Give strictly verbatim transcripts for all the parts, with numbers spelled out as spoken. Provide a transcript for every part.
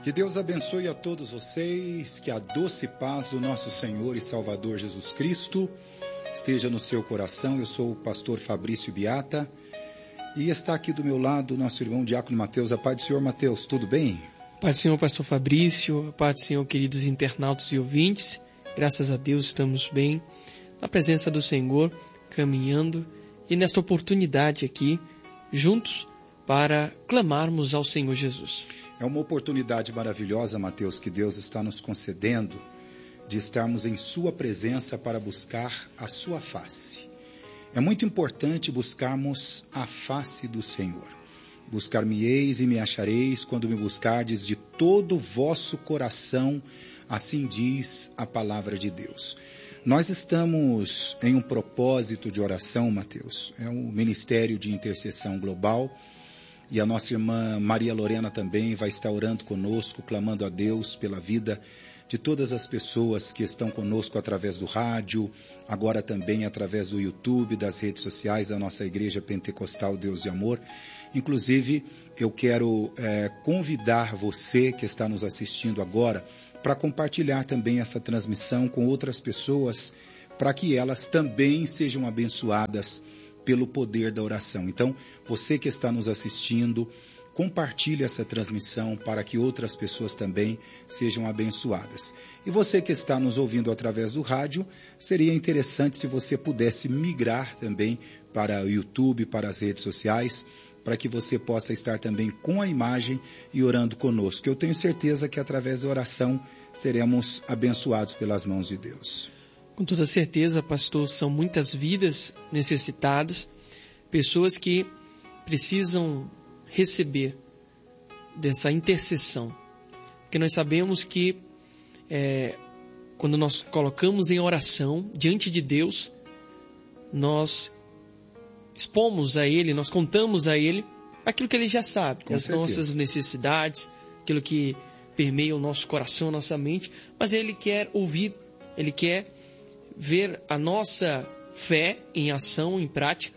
Que Deus abençoe a todos vocês, que a doce paz do nosso Senhor e Salvador Jesus Cristo esteja no seu coração. Eu sou o pastor Fabrício Biata e está aqui do meu lado o nosso irmão Diácono Mateus. A paz do Senhor, Mateus, tudo bem? Paz do Senhor, pastor Fabrício, a paz do Senhor, queridos internautas e ouvintes. Graças a Deus estamos bem, na presença do Senhor, caminhando e nesta oportunidade aqui, juntos, para clamarmos ao Senhor Jesus. É uma oportunidade maravilhosa, Mateus, que Deus está nos concedendo de estarmos em sua presença para buscar a sua face. É muito importante buscarmos a face do Senhor. Buscar-me-eis e me achareis quando me buscardes de todo o vosso coração, assim diz a palavra de Deus. Nós estamos em um propósito de oração, Mateus. É um ministério de intercessão global. E a nossa irmã Maria Lorena também vai estar orando conosco, clamando a Deus pela vida de todas as pessoas que estão conosco através do rádio, agora também através do YouTube, das redes sociais da nossa Igreja Pentecostal Deus e Amor. Inclusive, eu quero é, convidar você que está nos assistindo agora para compartilhar também essa transmissão com outras pessoas, para que elas também sejam abençoadas pelo poder da oração. Então, você que está nos assistindo, compartilhe essa transmissão para que outras pessoas também sejam abençoadas. E você que está nos ouvindo através do rádio, seria interessante se você pudesse migrar também para o YouTube, para as redes sociais, para que você possa estar também com a imagem e orando conosco. Eu tenho certeza que através da oração seremos abençoados pelas mãos de Deus. Com toda certeza, pastor, são muitas vidas necessitadas, pessoas que precisam receber dessa intercessão. Porque nós sabemos que é, quando nós colocamos em oração diante de Deus, nós expomos a Ele, nós contamos a Ele aquilo que Ele já sabe, Com as certeza. nossas necessidades, aquilo que permeia o nosso coração, a nossa mente, mas Ele quer ouvir, Ele quer ver a nossa fé em ação, em prática.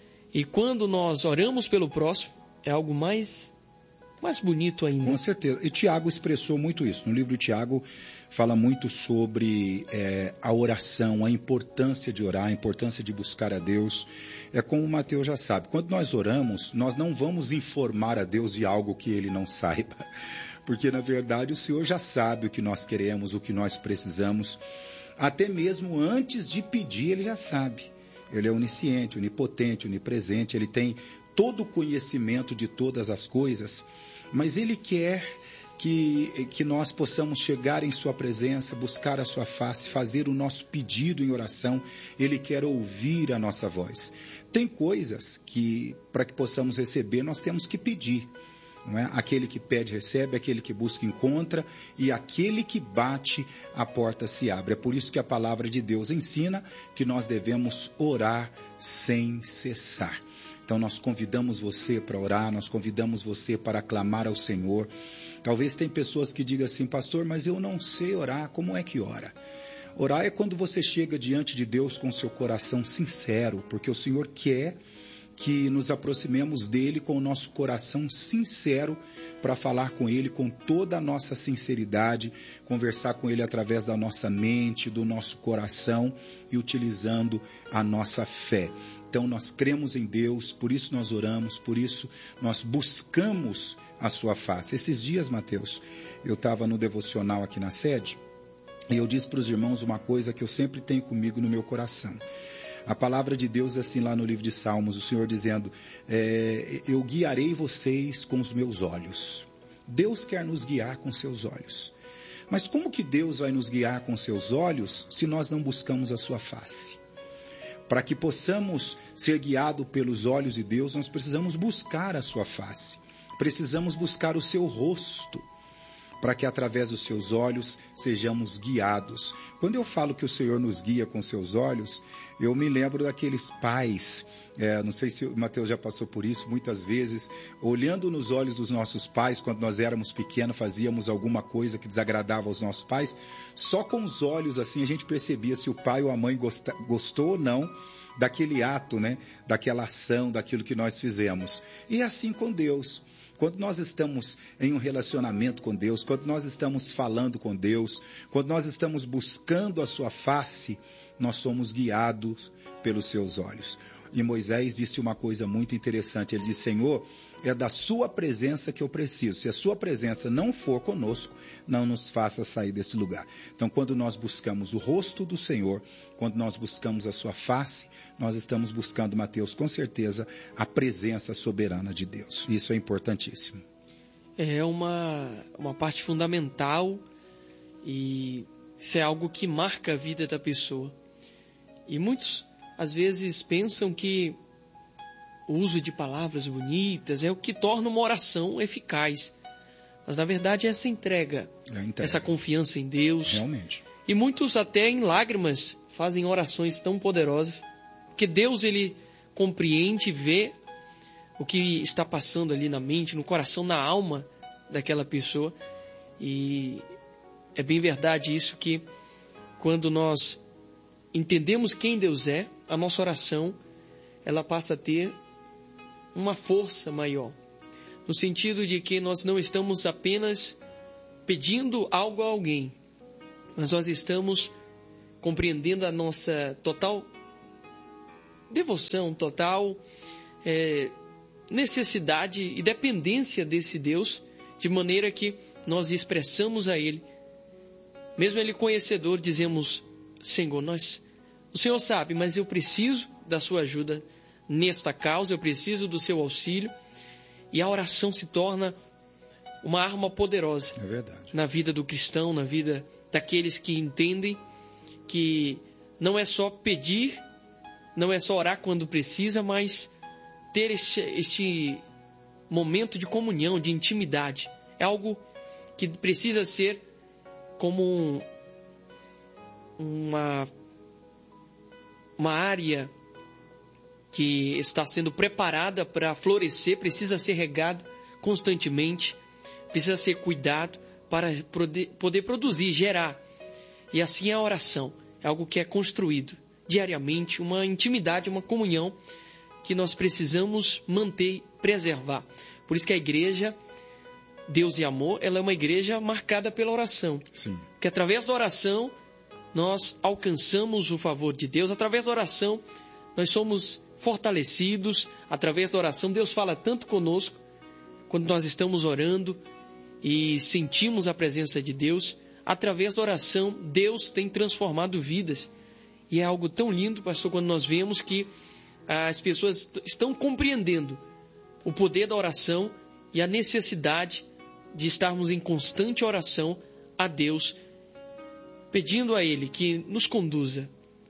E quando nós oramos pelo próximo, é algo mais, mais bonito ainda. Com certeza. E Tiago expressou muito isso. No livro de Tiago fala muito sobre é, a oração, a importância de orar, a importância de buscar a Deus. É como o Mateus já sabe. Quando nós oramos, nós não vamos informar a Deus de algo que Ele não saiba. Porque, na verdade, o Senhor já sabe o que nós queremos, o que nós precisamos. Até mesmo antes de pedir, Ele já sabe. Ele é onisciente, onipotente, onipresente, Ele tem todo o conhecimento de todas as coisas, mas Ele quer que, que nós possamos chegar em Sua presença, buscar a Sua face, fazer o nosso pedido em oração. Ele quer ouvir a nossa voz. Tem coisas que, para que possamos receber, nós temos que pedir. Não é? Aquele que pede recebe, aquele que busca encontra, e aquele que bate, a porta se abre. É por isso que a palavra de Deus ensina que nós devemos orar sem cessar. Então nós convidamos você para orar, nós convidamos você para clamar ao Senhor. Talvez tem pessoas que digam assim: pastor, mas eu não sei orar, como é que ora? Orar é quando você chega diante de Deus com seu coração sincero, porque o Senhor quer que nos aproximemos dele com o nosso coração sincero para falar com ele com toda a nossa sinceridade, conversar com ele através da nossa mente, do nosso coração e utilizando a nossa fé. Então nós cremos em Deus, por isso nós oramos, por isso nós buscamos a sua face. Esses dias, Mateus, eu estava no devocional aqui na sede e eu disse para os irmãos uma coisa que eu sempre tenho comigo no meu coração. A palavra de Deus é assim lá no livro de Salmos, o Senhor dizendo, é, eu guiarei vocês com os meus olhos. Deus quer nos guiar com seus olhos. Mas como que Deus vai nos guiar com seus olhos se nós não buscamos a sua face? Para que possamos ser guiados pelos olhos de Deus, nós precisamos buscar a sua face. Precisamos buscar o seu rosto, para que através dos seus olhos sejamos guiados. Quando eu falo que o Senhor nos guia com seus olhos, eu me lembro daqueles pais, é, não sei se o Mateus já passou por isso, muitas vezes, olhando nos olhos dos nossos pais, quando nós éramos pequenos, fazíamos alguma coisa que desagradava aos nossos pais, só com os olhos assim a gente percebia se o pai ou a mãe gosta, gostou ou não daquele ato, né, daquela ação, daquilo que nós fizemos. E assim com Deus. Quando nós estamos em um relacionamento com Deus, quando nós estamos falando com Deus, quando nós estamos buscando a sua face, nós somos guiados pelos seus olhos. E Moisés disse uma coisa muito interessante. Ele disse: Senhor, é da sua presença que eu preciso. Se a sua presença não for conosco, não nos faça sair desse lugar. Então, quando nós buscamos o rosto do Senhor, quando nós buscamos a sua face, nós estamos buscando, Mateus, com certeza, a presença soberana de Deus. Isso é importantíssimo. É uma, uma parte fundamental, e isso é algo que marca a vida da pessoa. E muitos às vezes pensam que o uso de palavras bonitas é o que torna uma oração eficaz. Mas na verdade é essa entrega, é entrega. essa confiança em Deus. Realmente. E muitos até em lágrimas fazem orações tão poderosas, porque Deus, ele compreende e vê o que está passando ali na mente, no coração, na alma daquela pessoa. E é bem verdade isso, que quando nós entendemos quem Deus é, a nossa oração, ela passa a ter uma força maior. No sentido de que nós não estamos apenas pedindo algo a alguém, mas nós estamos compreendendo a nossa total devoção, total é, necessidade e dependência desse Deus, de maneira que nós expressamos a Ele. Mesmo Ele conhecedor, dizemos: Senhor, nós, o Senhor sabe, mas eu preciso da sua ajuda nesta causa, eu preciso do seu auxílio. E a oração se torna uma arma poderosa é verdade. na vida do cristão, na vida daqueles que entendem que não é só pedir, não é só orar quando precisa, mas ter este, este momento de comunhão, de intimidade. É algo que precisa ser como um, uma, uma área que está sendo preparada para florescer, precisa ser regado constantemente, precisa ser cuidado para poder produzir, gerar. E assim a oração é algo que é construído diariamente, uma intimidade, uma comunhão que nós precisamos manter, preservar. Por isso que a igreja, Deus e Amor, ela é uma igreja marcada pela oração. Sim. Que através da oração nós alcançamos o favor de Deus, através da oração nós somos fortalecidos, através da oração Deus fala tanto conosco. Quando nós estamos orando e sentimos a presença de Deus, através da oração Deus tem transformado vidas. E é algo tão lindo, pastor, quando nós vemos que as pessoas estão compreendendo o poder da oração e a necessidade de estarmos em constante oração a Deus, pedindo a Ele que nos conduza.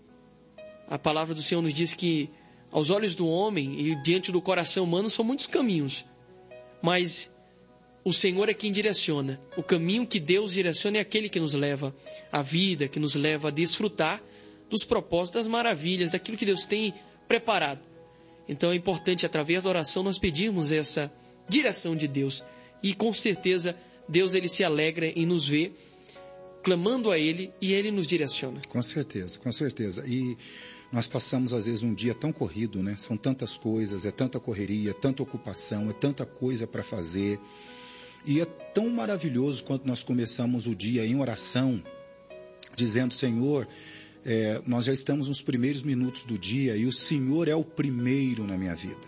A palavra do Senhor nos diz que aos olhos do homem e diante do coração humano são muitos caminhos, mas o Senhor é quem direciona. O caminho que Deus direciona é aquele que nos leva à vida, que nos leva a desfrutar dos propósitos, das maravilhas, daquilo que Deus tem preparado. Então é importante, através da oração, nós pedirmos essa direção de Deus. E com certeza Deus, ele se alegra em nos ver clamando a Ele, e Ele nos direciona. Com certeza, com certeza. E nós passamos às vezes um dia tão corrido, né? São tantas coisas, é tanta correria, é tanta ocupação, é tanta coisa para fazer. E é tão maravilhoso quando nós começamos o dia em oração, dizendo: Senhor, é, nós já estamos nos primeiros minutos do dia e o Senhor é o primeiro na minha vida.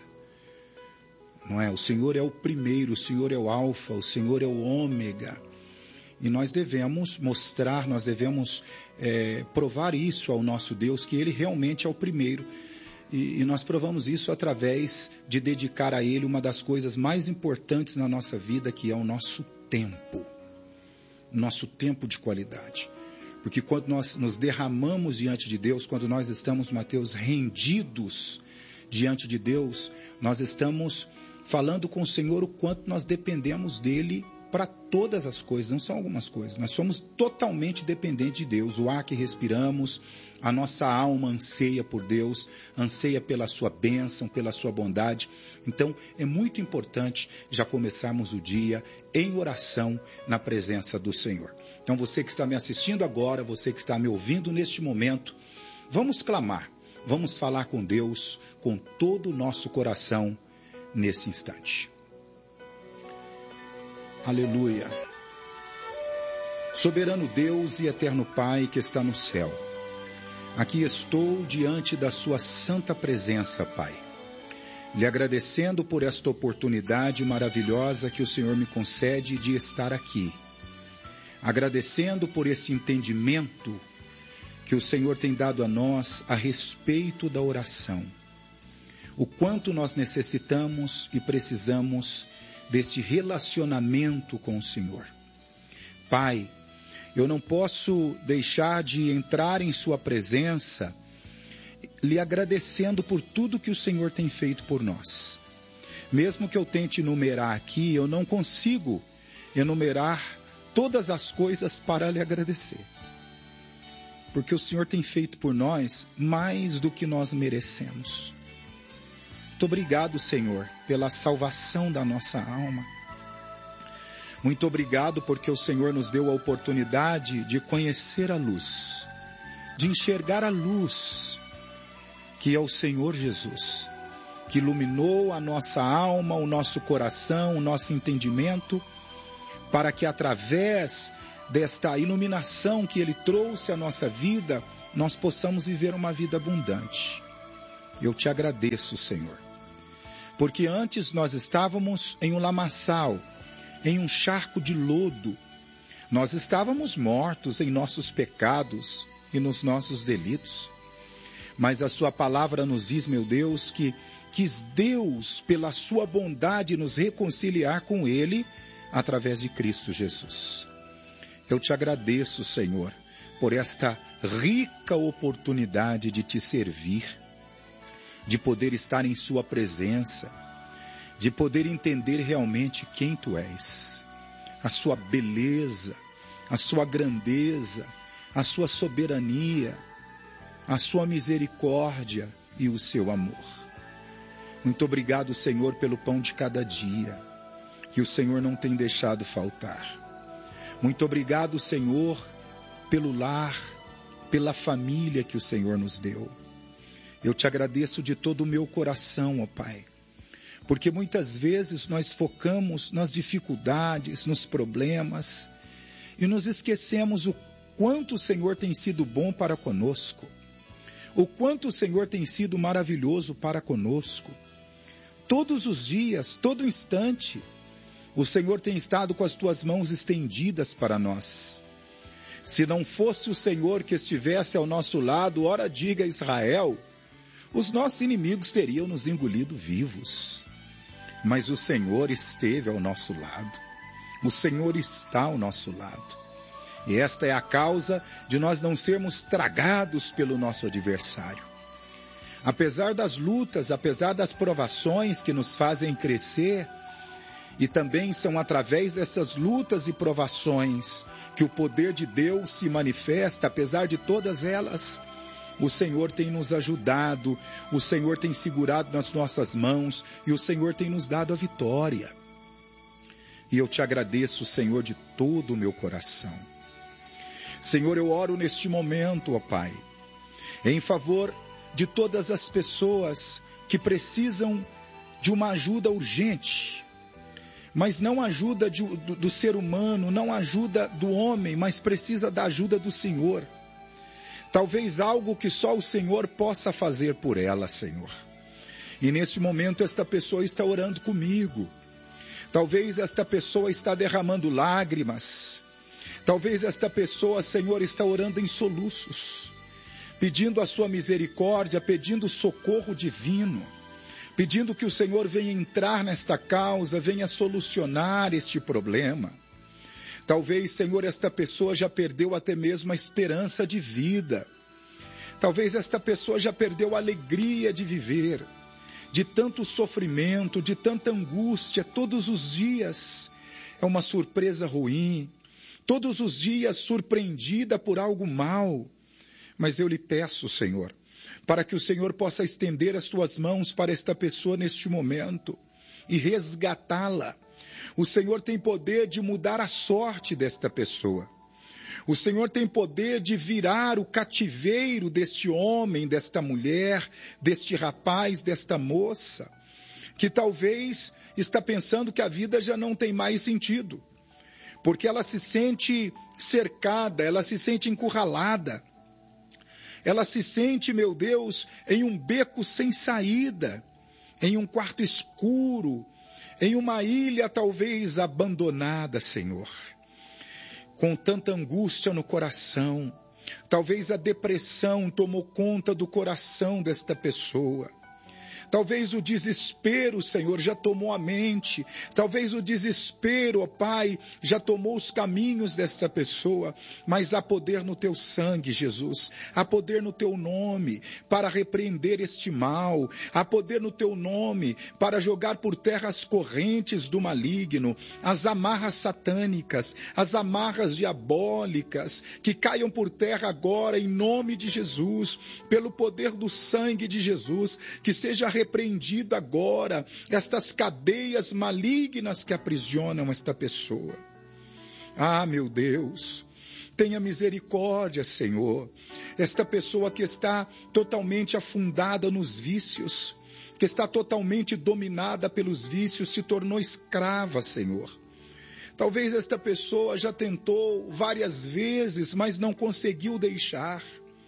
Não é? O Senhor é o primeiro, o Senhor é o alfa, o Senhor é o ômega. E nós devemos mostrar, nós devemos é, provar isso ao nosso Deus, que Ele realmente é o primeiro. E, e nós provamos isso através de dedicar a Ele uma das coisas mais importantes na nossa vida, que é o nosso tempo. Nosso tempo de qualidade. Porque quando nós nos derramamos diante de Deus, quando nós estamos, Mateus, rendidos diante de Deus, nós estamos falando com o Senhor o quanto nós dependemos dEle para todas as coisas, não são algumas coisas. Nós somos totalmente dependentes de Deus. O ar que respiramos, a nossa alma anseia por Deus, anseia pela sua bênção, pela sua bondade. Então, é muito importante já começarmos o dia em oração na presença do Senhor. Então, você que está me assistindo agora, você que está me ouvindo neste momento, vamos clamar, vamos falar com Deus com todo o nosso coração nesse instante. Aleluia. Soberano Deus e eterno Pai que está no céu, aqui estou diante da sua santa presença, Pai, lhe agradecendo por esta oportunidade maravilhosa que o Senhor me concede de estar aqui, agradecendo por esse entendimento que o Senhor tem dado a nós a respeito da oração, o quanto nós necessitamos e precisamos deste relacionamento com o Senhor. Pai, eu não posso deixar de entrar em sua presença lhe agradecendo por tudo que o Senhor tem feito por nós. Mesmo que eu tente enumerar aqui, eu não consigo enumerar todas as coisas para lhe agradecer. Porque o Senhor tem feito por nós mais do que nós merecemos. Muito obrigado, Senhor, pela salvação da nossa alma. Muito obrigado porque o Senhor nos deu a oportunidade de conhecer a luz, de enxergar a luz, que é o Senhor Jesus, que iluminou a nossa alma, o nosso coração, o nosso entendimento, para que através desta iluminação que Ele trouxe à nossa vida, nós possamos viver uma vida abundante. Eu te agradeço, Senhor, porque antes nós estávamos em um lamaçal, em um charco de lodo. Nós estávamos mortos em nossos pecados e nos nossos delitos. Mas a sua palavra nos diz, meu Deus, que quis Deus, pela sua bondade, nos reconciliar com Ele através de Cristo Jesus. Eu te agradeço, Senhor, por esta rica oportunidade de te servir, de poder estar em sua presença, de poder entender realmente quem tu és, a sua beleza, a sua grandeza, a sua soberania, a sua misericórdia e o seu amor. Muito obrigado, Senhor, pelo pão de cada dia, que o Senhor não tem deixado faltar. Muito obrigado, Senhor, pelo lar, pela família que o Senhor nos deu. Eu te agradeço de todo o meu coração, ó Pai, porque muitas vezes nós focamos nas dificuldades, nos problemas, e nos esquecemos o quanto o Senhor tem sido bom para conosco, o quanto o Senhor tem sido maravilhoso para conosco. Todos os dias, todo instante, o Senhor tem estado com as tuas mãos estendidas para nós. Se não fosse o Senhor que estivesse ao nosso lado, ora diga a Israel, os nossos inimigos teriam nos engolido vivos. Mas o Senhor esteve ao nosso lado. O Senhor está ao nosso lado. E esta é a causa de nós não sermos tragados pelo nosso adversário. Apesar das lutas, apesar das provações que nos fazem crescer, e também são através dessas lutas e provações que o poder de Deus se manifesta, apesar de todas elas, o Senhor tem nos ajudado, o Senhor tem segurado nas nossas mãos e o Senhor tem nos dado a vitória. E eu te agradeço, Senhor, de todo o meu coração. Senhor, eu oro neste momento, ó Pai, em favor de todas as pessoas que precisam de uma ajuda urgente, mas não ajuda de, do, do ser humano, não ajuda do homem, mas precisa da ajuda do Senhor. Talvez algo que só o Senhor possa fazer por ela, Senhor. E nesse momento esta pessoa está orando comigo. Talvez esta pessoa está derramando lágrimas. Talvez esta pessoa, Senhor, está orando em soluços, pedindo a sua misericórdia, pedindo socorro divino, pedindo que o Senhor venha entrar nesta causa, venha solucionar este problema. Talvez, Senhor, esta pessoa já perdeu até mesmo a esperança de vida. Talvez esta pessoa já perdeu a alegria de viver, de tanto sofrimento, de tanta angústia, todos os dias. É uma surpresa ruim, todos os dias surpreendida por algo mal. Mas eu lhe peço, Senhor, para que o Senhor possa estender as tuas mãos para esta pessoa neste momento e resgatá-la. O Senhor tem poder de mudar a sorte desta pessoa. O Senhor tem poder de virar o cativeiro deste homem, desta mulher, deste rapaz, desta moça, que talvez está pensando que a vida já não tem mais sentido. porque ela se sente cercada, ela se sente encurralada, ela se sente, meu Deus, em um beco sem saída, em um quarto escuro, em uma ilha talvez abandonada, Senhor, com tanta angústia no coração. Talvez a depressão tomou conta do coração desta pessoa. Talvez o desespero, Senhor, já tomou a mente. Talvez o desespero, ó Pai, já tomou os caminhos dessa pessoa. Mas há poder no teu sangue, Jesus. Há poder no teu nome para repreender este mal. Há poder no teu nome para jogar por terra as correntes do maligno, as amarras satânicas, as amarras diabólicas, que caiam por terra agora em nome de Jesus, pelo poder do sangue de Jesus, que seja repreendido agora estas cadeias malignas que aprisionam esta pessoa. Ah, meu Deus, tenha misericórdia, Senhor. Esta pessoa que está totalmente afundada nos vícios, que está totalmente dominada pelos vícios, se tornou escrava, Senhor. Talvez esta pessoa já tentou várias vezes, mas não conseguiu deixar.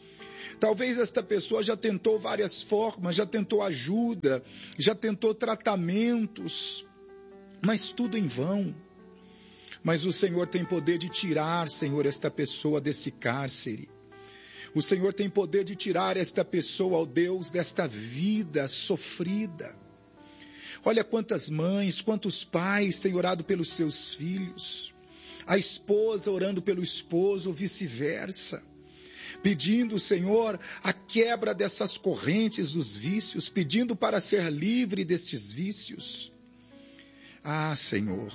Talvez esta pessoa já tentou várias formas, já tentou ajuda, já tentou tratamentos, mas tudo em vão. Mas o Senhor tem poder de tirar, Senhor, esta pessoa desse cárcere. O Senhor tem poder de tirar esta pessoa, ó Deus, desta vida sofrida. Olha quantas mães, quantos pais têm orado pelos seus filhos. A esposa orando pelo esposo, vice-versa. Pedindo, Senhor, a quebra dessas correntes dos vícios, pedindo para ser livre destes vícios. Ah, Senhor,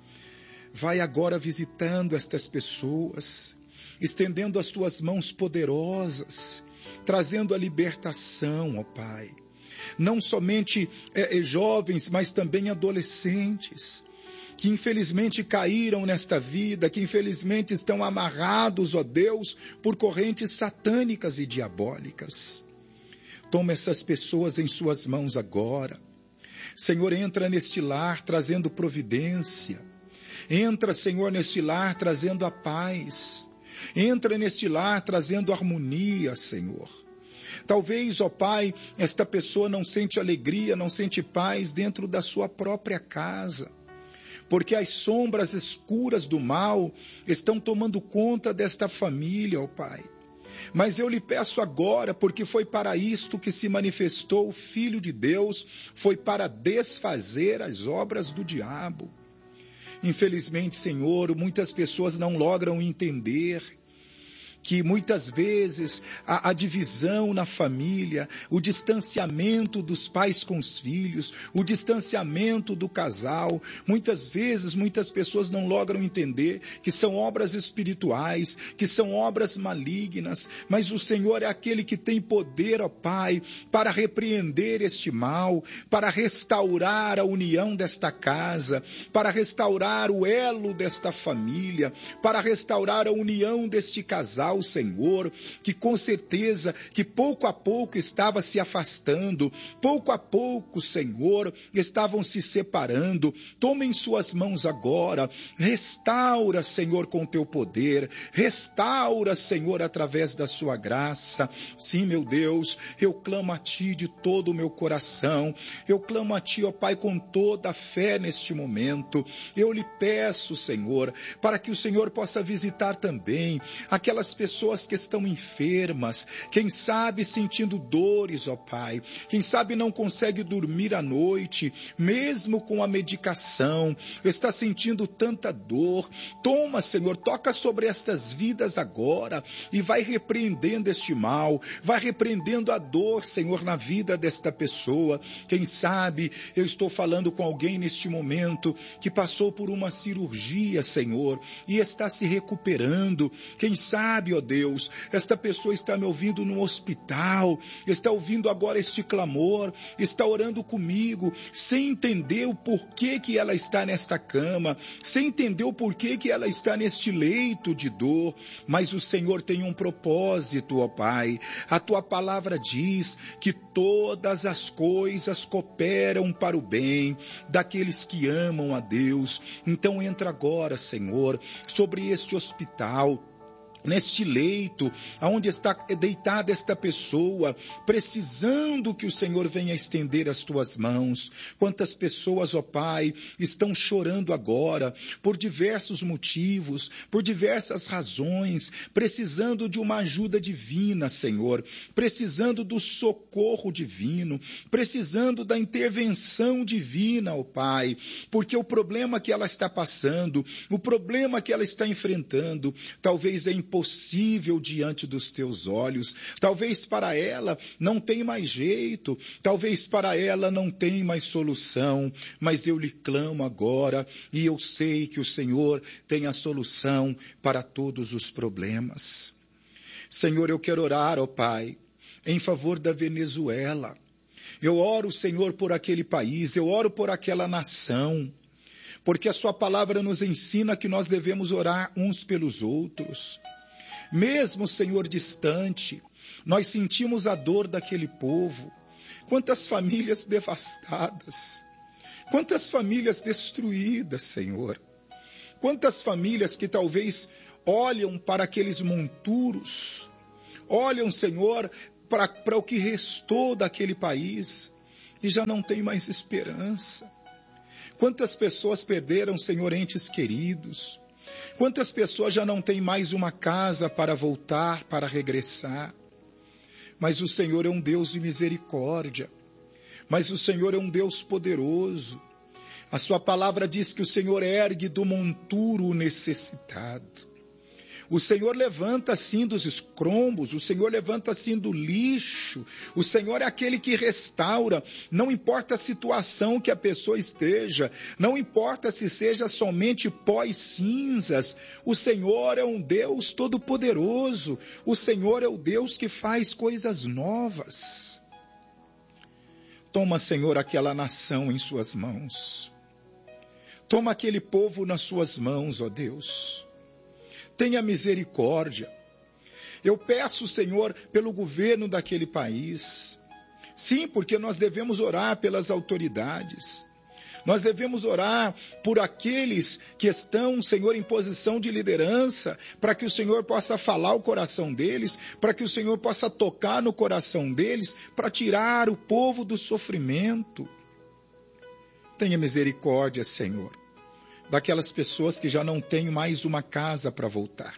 vai agora visitando estas pessoas, estendendo as tuas mãos poderosas, trazendo a libertação, ó Pai. Não somente é, é, jovens, mas também adolescentes, que infelizmente caíram nesta vida, que infelizmente estão amarrados, ó Deus, por correntes satânicas e diabólicas. Toma essas pessoas em suas mãos agora. Senhor, entra neste lar trazendo providência. Entra, Senhor, neste lar trazendo a paz. Entra neste lar trazendo harmonia, Senhor. Talvez, ó Pai, esta pessoa não sente alegria, não sente paz dentro da sua própria casa, porque as sombras escuras do mal estão tomando conta desta família, ó Pai. Mas eu lhe peço agora, porque foi para isto que se manifestou o Filho de Deus, foi para desfazer as obras do diabo. Infelizmente, Senhor, muitas pessoas não logram entender que muitas vezes a, a divisão na família, o distanciamento dos pais com os filhos, o distanciamento do casal, muitas vezes muitas pessoas não logram entender que são obras espirituais, que são obras malignas, mas o Senhor é aquele que tem poder, ó Pai, para repreender este mal, para restaurar a união desta casa, para restaurar o elo desta família, para restaurar a união deste casal, o Senhor, que com certeza, que pouco a pouco estava se afastando, pouco a pouco, Senhor, estavam se separando. Toma em suas mãos agora, restaura, Senhor, com teu poder, restaura, Senhor, através da sua graça. Sim, meu Deus, eu clamo a Ti de todo o meu coração, eu clamo a Ti, ó Pai, com toda a fé neste momento. Eu lhe peço, Senhor, para que o Senhor possa visitar também aquelas pessoas que estão enfermas, quem sabe sentindo dores, ó Pai, quem sabe não consegue dormir à noite, mesmo com a medicação, está sentindo tanta dor. Toma, Senhor, toca sobre estas vidas agora e vai repreendendo este mal, vai repreendendo a dor, Senhor, na vida desta pessoa. Quem sabe eu estou falando com alguém neste momento que passou por uma cirurgia, Senhor, e está se recuperando. Quem sabe, sabe, ó Deus, esta pessoa está me ouvindo no hospital, está ouvindo agora este clamor, está orando comigo, sem entender o porquê que ela está nesta cama, sem entender o porquê que ela está neste leito de dor, mas o Senhor tem um propósito, ó Pai. A tua palavra diz que todas as coisas cooperam para o bem daqueles que amam a Deus. Então entra agora, Senhor, sobre este hospital, neste leito, aonde está deitada esta pessoa, precisando que o Senhor venha estender as tuas mãos. Quantas pessoas, ó Pai, estão chorando agora, por diversos motivos, por diversas razões, precisando de uma ajuda divina, Senhor, precisando do socorro divino, precisando da intervenção divina, ó Pai, porque o problema que ela está passando, o problema que ela está enfrentando, talvez é impossível diante dos teus olhos. Talvez para ela não tem mais jeito, talvez para ela não tem mais solução, mas eu lhe clamo agora e eu sei que o Senhor tem a solução para todos os problemas. Senhor, eu quero orar, ó Pai, em favor da Venezuela. Eu oro, Senhor, por aquele país, eu oro por aquela nação, porque a sua palavra nos ensina que nós devemos orar uns pelos outros. Mesmo, Senhor, distante, nós sentimos a dor daquele povo. Quantas famílias devastadas, quantas famílias destruídas, Senhor. Quantas famílias que talvez olham para aqueles monturos, olham, Senhor, para, para o que restou daquele país e já não tem mais esperança. Quantas pessoas perderam, Senhor, entes queridos. Quantas pessoas já não têm mais uma casa para voltar, para regressar? Mas o Senhor é um Deus de misericórdia. Mas o Senhor é um Deus poderoso. A sua palavra diz que o Senhor ergue do monturo o necessitado. O Senhor levanta assim dos escombros, o Senhor levanta assim do lixo, o Senhor é aquele que restaura, não importa a situação que a pessoa esteja, não importa se seja somente pó e cinzas, o Senhor é um Deus todo-poderoso, o Senhor é o Deus que faz coisas novas. Toma, Senhor, aquela nação em suas mãos, toma aquele povo nas suas mãos, ó Deus. Tenha misericórdia. Eu peço, Senhor, pelo governo daquele país. Sim, porque nós devemos orar pelas autoridades. Nós devemos orar por aqueles que estão, Senhor, em posição de liderança, para que o Senhor possa falar o coração deles, para que o Senhor possa tocar no coração deles, para tirar o povo do sofrimento. Tenha misericórdia, Senhor, daquelas pessoas que já não têm mais uma casa para voltar.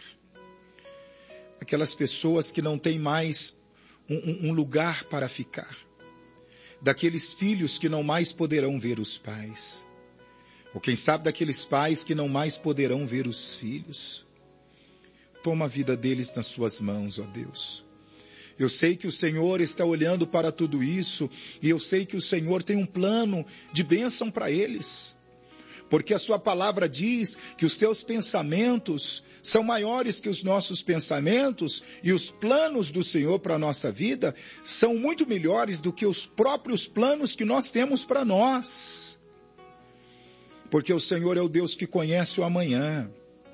Aquelas pessoas que não têm mais um, um lugar para ficar. Daqueles filhos que não mais poderão ver os pais. Ou quem sabe daqueles pais que não mais poderão ver os filhos. Toma a vida deles nas suas mãos, ó Deus. Eu sei que o Senhor está olhando para tudo isso e eu sei que o Senhor tem um plano de bênção para eles. Porque a sua palavra diz que os teus pensamentos são maiores que os nossos pensamentos e os planos do Senhor para a nossa vida são muito melhores do que os próprios planos que nós temos para nós. Porque o Senhor é o Deus que conhece o amanhã.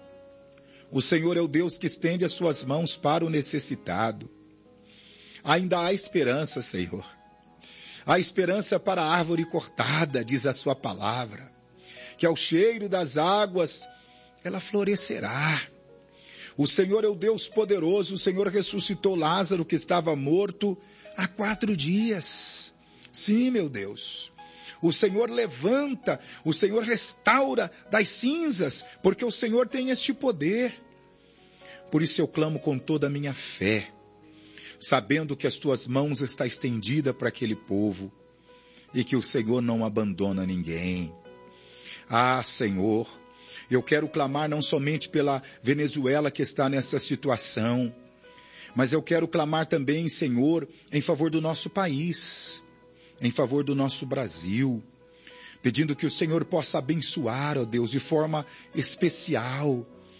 O Senhor é o Deus que estende as suas mãos para o necessitado. Ainda há esperança, Senhor. Há esperança para a árvore cortada, diz a sua palavra. Que ao cheiro das águas ela florescerá. O Senhor é o Deus poderoso, o Senhor ressuscitou Lázaro que estava morto há quatro dias. Sim, meu Deus. O Senhor levanta, o Senhor restaura das cinzas, porque o Senhor tem este poder. Por isso eu clamo com toda a minha fé, sabendo que as tuas mãos estão estendidas para aquele povo e que o Senhor não abandona ninguém. Ah, Senhor, eu quero clamar não somente pela Venezuela que está nessa situação, mas eu quero clamar também, Senhor, em favor do nosso país, em favor do nosso Brasil, pedindo que o Senhor possa abençoar, ó Deus, de forma especial,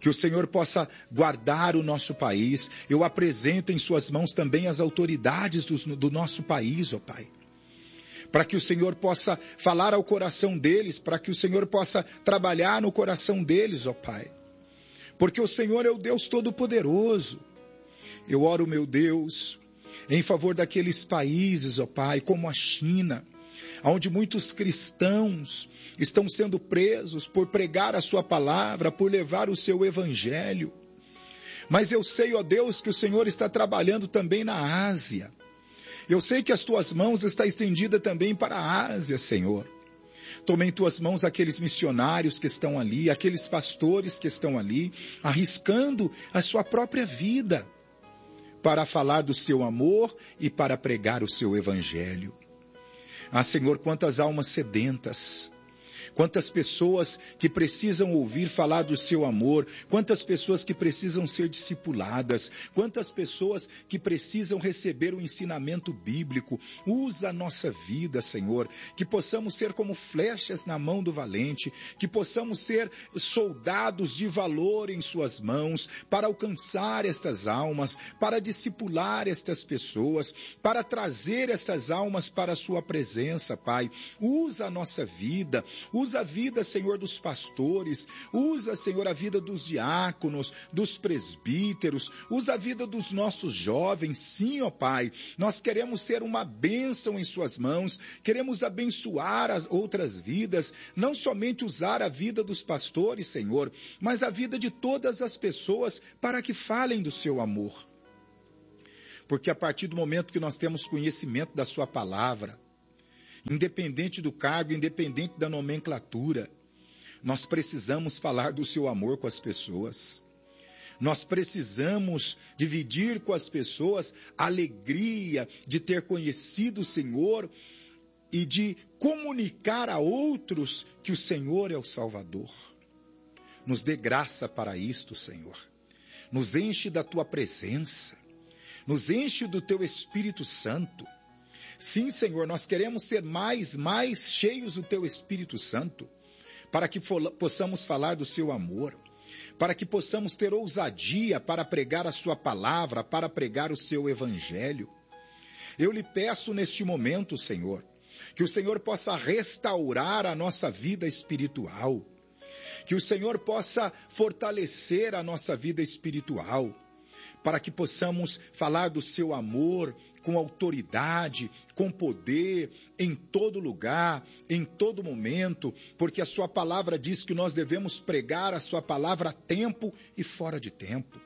que o Senhor possa guardar o nosso país. Eu apresento em suas mãos também as autoridades do, do nosso país, ó Pai, para que o Senhor possa falar ao coração deles, para que o Senhor possa trabalhar no coração deles, ó Pai, porque o Senhor é o Deus Todo-Poderoso. Eu oro, meu Deus, em favor daqueles países, ó Pai, como a China, onde muitos cristãos estão sendo presos por pregar a sua palavra, por levar o seu evangelho. Mas eu sei, ó Deus, que o Senhor está trabalhando também na Ásia. Eu sei que as tuas mãos estão estendidas também para a Ásia, Senhor. Toma em tuas mãos aqueles missionários que estão ali, aqueles pastores que estão ali, arriscando a sua própria vida para falar do seu amor e para pregar o seu evangelho. Ah, Senhor, quantas almas sedentas, quantas pessoas que precisam ouvir falar do seu amor, quantas pessoas que precisam ser discipuladas, quantas pessoas que precisam receber o ensinamento bíblico. Usa a nossa vida, Senhor, que possamos ser como flechas na mão do valente, que possamos ser soldados de valor em suas mãos, para alcançar estas almas, para discipular estas pessoas, para trazer estas almas para a sua presença, Pai. Usa a nossa vida, usa a vida, Senhor, dos pastores, usa, Senhor, a vida dos diáconos, dos presbíteros, usa a vida dos nossos jovens. Sim, ó Pai, nós queremos ser uma bênção em suas mãos, queremos abençoar as outras vidas, não somente usar a vida dos pastores, Senhor, mas a vida de todas as pessoas para que falem do seu amor. Porque a partir do momento que nós temos conhecimento da sua palavra, independente do cargo, independente da nomenclatura, nós precisamos falar do seu amor com as pessoas. Nós precisamos dividir com as pessoas a alegria de ter conhecido o Senhor e de comunicar a outros que o Senhor é o Salvador. Nos dê graça para isto, Senhor. Nos enche da tua presença. Nos enche do teu Espírito Santo. Sim, Senhor, nós queremos ser mais, mais cheios do Teu Espírito Santo, para que possamos falar do Seu amor, para que possamos ter ousadia para pregar a Sua palavra, para pregar o Seu Evangelho. Eu lhe peço neste momento, Senhor, que o Senhor possa restaurar a nossa vida espiritual, que o Senhor possa fortalecer a nossa vida espiritual, para que possamos falar do Seu amor com autoridade, com poder, em todo lugar, em todo momento, porque a Sua palavra diz que nós devemos pregar a Sua palavra a tempo e fora de tempo.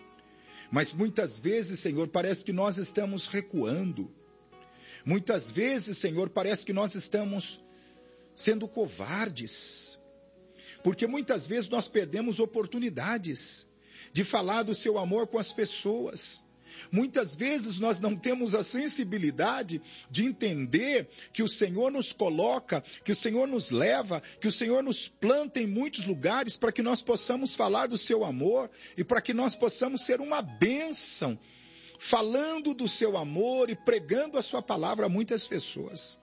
Mas muitas vezes, Senhor, parece que nós estamos recuando. Muitas vezes, Senhor, parece que nós estamos sendo covardes, porque muitas vezes nós perdemos oportunidades de falar do Seu amor com as pessoas. Muitas vezes nós não temos a sensibilidade de entender que o Senhor nos coloca, que o Senhor nos leva, que o Senhor nos planta em muitos lugares para que nós possamos falar do Seu amor e para que nós possamos ser uma bênção, falando do Seu amor e pregando a Sua palavra a muitas pessoas.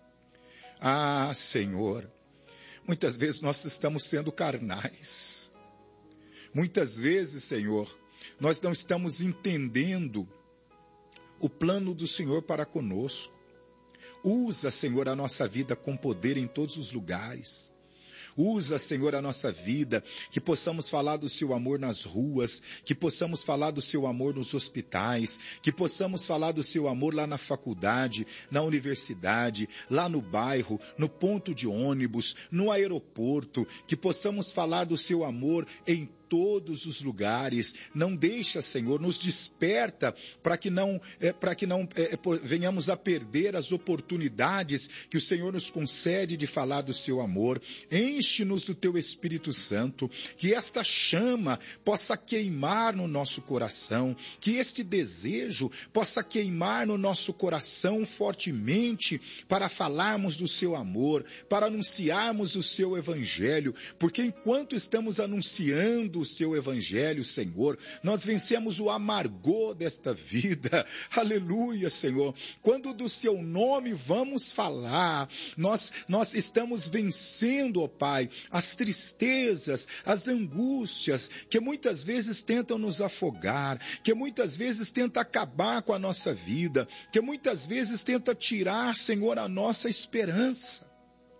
Ah, Senhor, muitas vezes nós estamos sendo carnais. Muitas vezes, Senhor, nós não estamos entendendo o plano do Senhor para conosco. Usa, Senhor, a nossa vida com poder em todos os lugares. Usa, Senhor, a nossa vida, que possamos falar do Seu amor nas ruas, que possamos falar do Seu amor nos hospitais, que possamos falar do Seu amor lá na faculdade, na universidade, lá no bairro, no ponto de ônibus, no aeroporto, que possamos falar do Seu amor em todos os lugares. Não deixa, Senhor, nos desperta para que não, é, para que não é, venhamos a perder as oportunidades que o Senhor nos concede de falar do Seu amor. Enche-nos do Teu Espírito Santo, que esta chama possa queimar no nosso coração, que este desejo possa queimar no nosso coração fortemente para falarmos do Seu amor, para anunciarmos o Seu Evangelho, porque enquanto estamos anunciando do seu evangelho, Senhor, nós vencemos o amargor desta vida, aleluia, Senhor. Quando do seu nome vamos falar, nós, nós estamos vencendo, ó Pai, as tristezas, as angústias, que muitas vezes tentam nos afogar, que muitas vezes tentam acabar com a nossa vida, que muitas vezes tentam tirar, Senhor, a nossa esperança.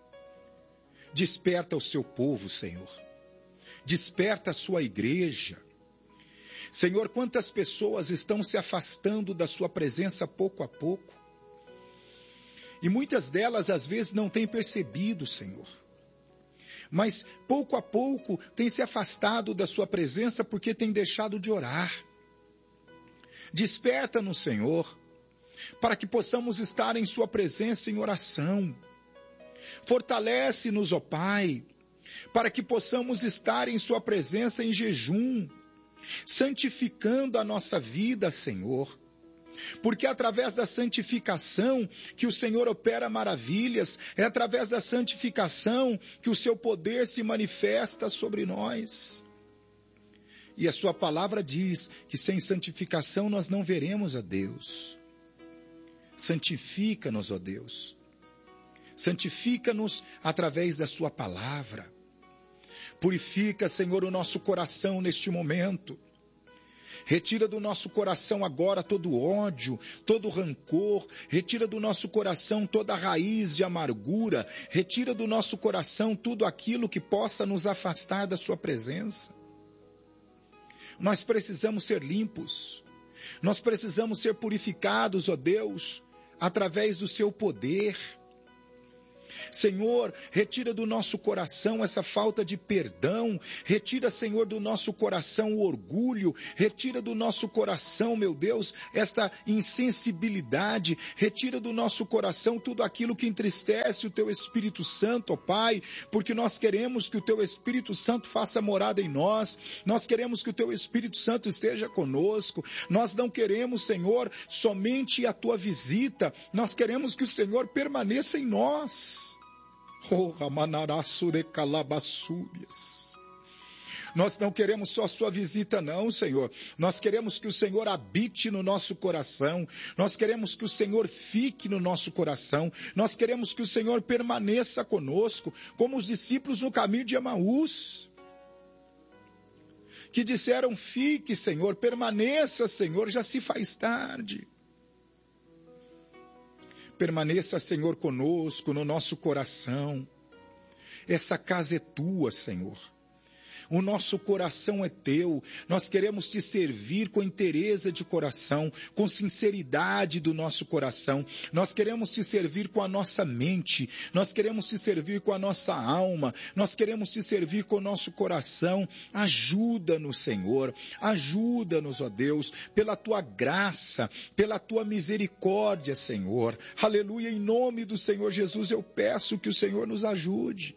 Desperta o seu povo, Senhor. Desperta a sua igreja. Senhor, quantas pessoas estão se afastando da sua presença pouco a pouco. E muitas delas, às vezes, não têm percebido, Senhor. Mas, pouco a pouco, têm se afastado da sua presença porque têm deixado de orar. Desperta-nos, Senhor, para que possamos estar em sua presença em oração. Fortalece-nos, ó Pai, para que possamos estar em sua presença em jejum, santificando a nossa vida, Senhor. Porque é através da santificação que o Senhor opera maravilhas, é através da santificação que o seu poder se manifesta sobre nós. E a sua palavra diz que sem santificação nós não veremos a Deus. Santifica-nos, ó Deus. Santifica-nos através da sua palavra. Purifica, Senhor, o nosso coração neste momento. Retira do nosso coração agora todo ódio, todo rancor. Retira do nosso coração toda raiz de amargura. Retira do nosso coração tudo aquilo que possa nos afastar da sua presença. Nós precisamos ser limpos. Nós precisamos ser purificados, ó Deus, através do seu poder. Senhor, retira do nosso coração essa falta de perdão, retira, Senhor, do nosso coração o orgulho, retira do nosso coração, meu Deus, esta insensibilidade, retira do nosso coração tudo aquilo que entristece o Teu Espírito Santo, ó Pai, porque nós queremos que o Teu Espírito Santo faça morada em nós, nós queremos que o Teu Espírito Santo esteja conosco, nós não queremos, Senhor, somente a Tua visita, nós queremos que o Senhor permaneça em nós. Oh, Ramanaraçu de Calabaçúrias. Nós não queremos só a sua visita não, Senhor. Nós queremos que o Senhor habite no nosso coração. Nós queremos que o Senhor fique no nosso coração. Nós queremos que o Senhor permaneça conosco, como os discípulos no caminho de Emaús, que disseram: fique, Senhor, permaneça, Senhor, já se faz tarde. Permaneça, Senhor, conosco, no nosso coração. Essa casa é tua, Senhor. O nosso coração é teu. Nós queremos te servir com inteireza de coração, com sinceridade do nosso coração. Nós queremos te servir com a nossa mente. Nós queremos te servir com a nossa alma. Nós queremos te servir com o nosso coração. Ajuda-nos, Senhor. Ajuda-nos, ó Deus, pela tua graça, pela tua misericórdia, Senhor. Aleluia. Em nome do Senhor Jesus, eu peço que o Senhor nos ajude.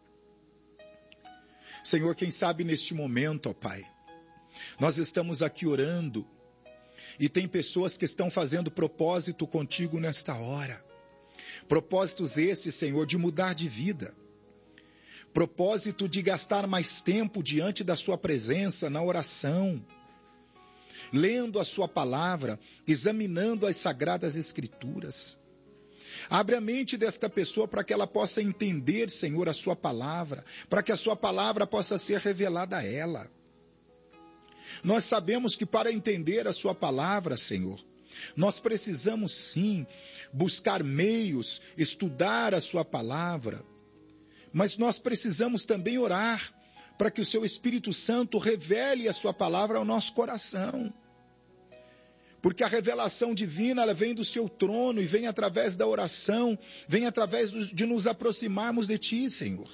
Senhor, quem sabe neste momento, ó Pai, nós estamos aqui orando e tem pessoas que estão fazendo propósito contigo nesta hora. Propósitos esses, Senhor, de mudar de vida. Propósito de gastar mais tempo diante da sua presença, na oração, lendo a sua palavra, examinando as sagradas escrituras. Abre a mente desta pessoa para que ela possa entender, Senhor, a sua palavra, para que a sua palavra possa ser revelada a ela. Nós sabemos que para entender a sua palavra, Senhor, nós precisamos sim buscar meios, estudar a sua palavra, mas nós precisamos também orar para que o seu Espírito Santo revele a sua palavra ao nosso coração. Porque a revelação divina, ela vem do seu trono e vem através da oração, vem através de nos aproximarmos de ti, Senhor.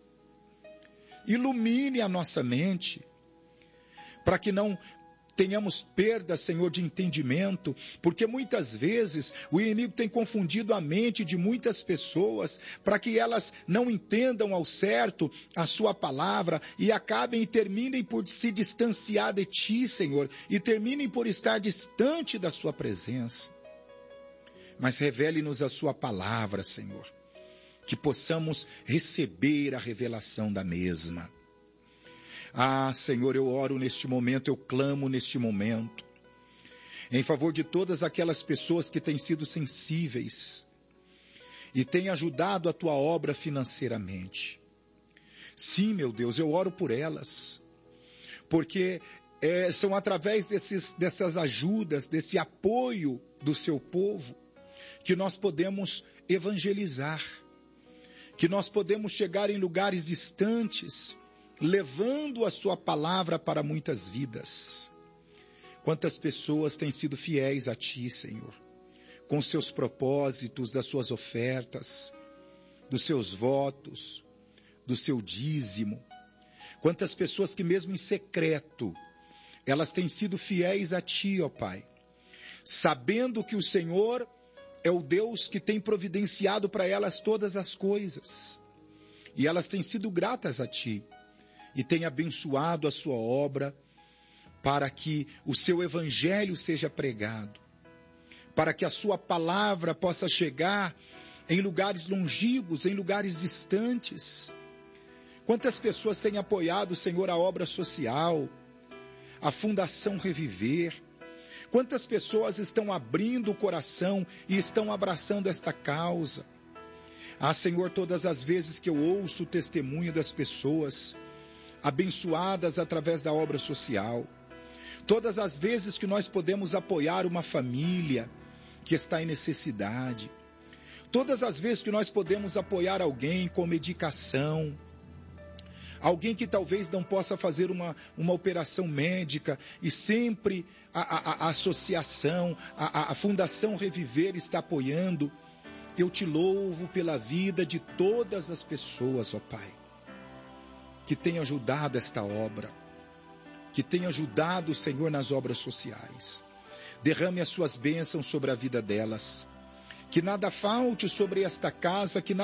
Ilumine a nossa mente, para que não tenhamos perda, Senhor, de entendimento, porque muitas vezes o inimigo tem confundido a mente de muitas pessoas, para que elas não entendam ao certo a sua palavra e acabem e terminem por se distanciar de ti, Senhor, e terminem por estar distante da sua presença. Mas revele-nos a sua palavra, Senhor, que possamos receber a revelação da mesma. Ah, Senhor, eu oro neste momento, eu clamo neste momento, em favor de todas aquelas pessoas que têm sido sensíveis e têm ajudado a tua obra financeiramente. Sim, meu Deus, eu oro por elas, porque é, são através desses, dessas ajudas, desse apoio do seu povo, que nós podemos evangelizar, que nós podemos chegar em lugares distantes, levando a sua palavra para muitas vidas. Quantas pessoas têm sido fiéis a ti, Senhor, com seus propósitos, das suas ofertas, dos seus votos, do seu dízimo. Quantas pessoas que mesmo em secreto, elas têm sido fiéis a ti, ó Pai, sabendo que o Senhor é o Deus que tem providenciado para elas todas as coisas. E elas têm sido gratas a ti e têm abençoado a sua obra para que o seu evangelho seja pregado, para que a sua palavra possa chegar em lugares longínquos, em lugares distantes. Quantas pessoas têm apoiado, Senhor, a obra social, a Fundação Reviver? Quantas pessoas estão abrindo o coração e estão abraçando esta causa? Ah, Senhor, todas as vezes que eu ouço o testemunho das pessoas abençoadas através da obra social, todas as vezes que nós podemos apoiar uma família que está em necessidade, todas as vezes que nós podemos apoiar alguém com medicação, alguém que talvez não possa fazer uma, uma operação médica e sempre a, a, a associação, a, a Fundação Reviver está apoiando. Eu te louvo pela vida de todas as pessoas, ó Pai, que têm ajudado esta obra, que têm ajudado o Senhor nas obras sociais. Derrame as suas bênçãos sobre a vida delas. Que nada falte sobre esta casa, que nada